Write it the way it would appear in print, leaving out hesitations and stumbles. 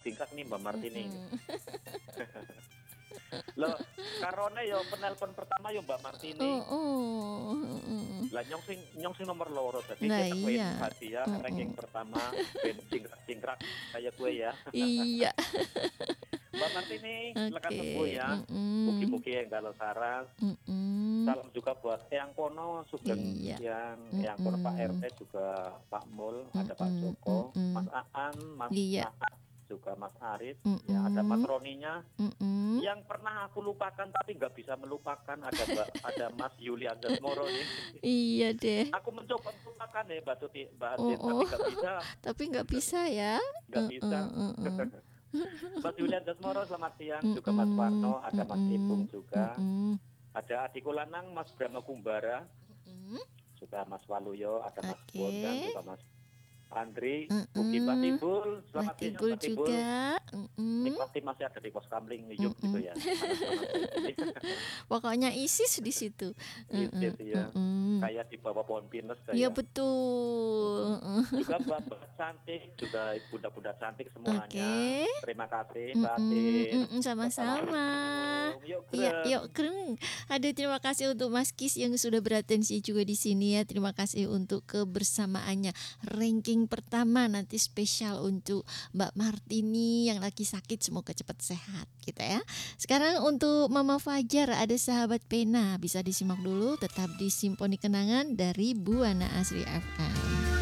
singkat nih Mbak Martini. Mm-mm. Loh, karone yo penelpon pertama yo Mbak Martini. Oh, oh. Mm-mm. Lah nyong sing nomor loro tadi Nah kita koin iya. hadiah ranking Mm-mm. pertama ben singkrak kayak gue ya. Iya. Mbak Martini, lekas sembuh Oke. ya. Mm-mm. Mugi-mugi yang kalau saras. Mm-mm. Salam juga buat Eyang Kono, Sugeng Iya. yang Kono Pak Mm-mm. RT juga Pak Mul, ada Pak Mm-mm. Joko, Mas Mm-mm. Aan, Mas Iya. Aat, juga Mas Arif, ya ada Mas Mm-mm. Roninya. Mm-mm. Yang pernah aku lupakan tapi nggak bisa melupakan ada Mas Yuli Moro nih. Iya deh. Aku mencoba melupakan ya Mbak Oh, Andin, tapi oh. nggak bisa, Tapi nggak bisa ya. nggak bisa. Mm-mm. Mas Yuli Moro selamat siang, juga Mas Mm-mm. Warno, ada Mas Ipung Mm-mm. juga, Mm-mm. ada adikku lanang Mas Brahma Kumbara, Mm-mm. juga Mas Waluyo, ada Mas Bondan, Oke. juga Mas Andri, Ugi Pak Mm-mm. Tibul, selamat siang Matibul Pak Tibul. juga. Ini Mm-mm. pasti masih ada di pos kamling Yuk gitu Mm-mm. ya. Panas-panas. Pokoknya ISIS di situ. Mm-mm. Isis ya. Mm-mm. Kayak di bawah pohon pinus Iya saya. betul. Mm-mm. Juga buat cantik, juga bunda-bunda cantik semuanya. Oke. Terima kasih Mbak Mm-mm. Adin. Mm-mm. Sama-sama. Assalamualaikum. Yuk Iya, Greng. yuk Kreng. Ada terima kasih untuk Mas Kis yang sudah beratensi juga di sini ya. Terima kasih untuk kebersamaannya. Ranking pertama nanti spesial untuk Mbak Martini yang lagi sakit, semoga cepat sehat gitu ya. Sekarang untuk Mama Fajar ada Sahabat Pena, bisa disimak dulu, tetap di Simponi Kenangan dari Buana Asri FM.